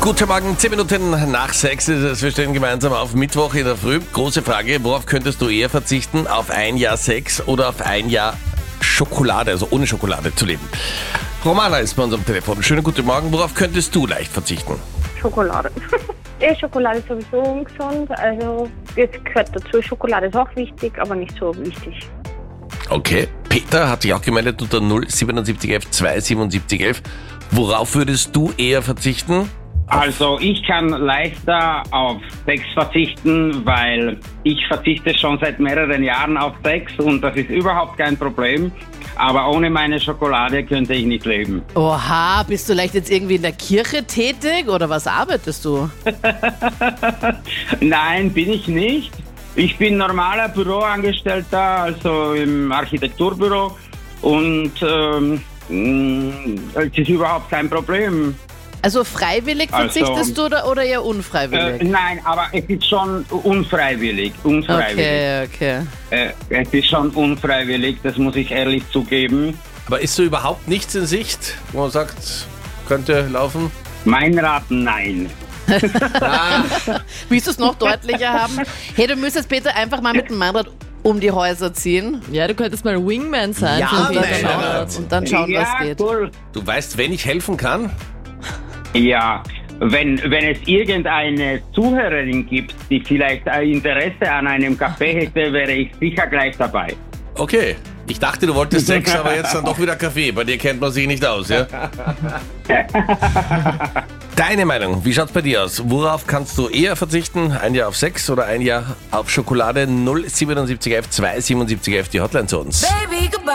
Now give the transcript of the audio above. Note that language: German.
Guten Morgen, 10 Minuten nach 6 ist es. Wir stehen gemeinsam auf Mittwoch in der Früh. Große Frage, worauf könntest du eher verzichten? Auf ein Jahr Sex oder auf ein Jahr Schokolade, also ohne Schokolade zu leben? Romana ist bei uns am Telefon. Schönen guten Morgen, worauf könntest du leicht verzichten? Schokolade. Schokolade ist sowieso ungesund, also das gehört dazu. Schokolade ist auch wichtig, aber nicht so wichtig. Okay, Peter hat sich auch gemeldet unter 07711 27711. Worauf würdest du eher verzichten? Also ich kann leichter auf Sex verzichten, weil ich verzichte schon seit mehreren Jahren auf Sex und das ist überhaupt kein Problem. Aber ohne meine Schokolade könnte ich nicht leben. Oha, bist du vielleicht jetzt irgendwie in der Kirche tätig oder was arbeitest du? Nein, bin ich nicht. Ich bin normaler Büroangestellter, also im Architekturbüro und es ist überhaupt kein Problem. Also freiwillig verzichtest du oder eher unfreiwillig? Nein, aber es ist schon unfreiwillig. Okay. Es ist schon unfreiwillig, das muss ich ehrlich zugeben. Aber ist so überhaupt nichts in Sicht, wo man sagt, könnte laufen? Mein Rat, nein. Willst du es noch deutlicher haben? Hey, du müsstest Peter einfach mal mit dem Meinrad um die Häuser ziehen. Ja, du könntest mal Wingman sein. Ja, für den Meinrad. Und dann schauen, was geht. Cool. Du weißt, wenn ich helfen kann? Ja, wenn es irgendeine Zuhörerin gibt, die vielleicht ein Interesse an einem Kaffee hätte, wäre ich sicher gleich dabei. Okay, ich dachte, du wolltest Sex, aber jetzt dann doch wieder Kaffee. Bei dir kennt man sich nicht aus, ja? Deine Meinung, wie schaut's bei dir aus? Worauf kannst du eher verzichten? Ein Jahr auf Sex oder ein Jahr auf Schokolade? 07711 27711, die Hotline zu uns. Baby, goodbye.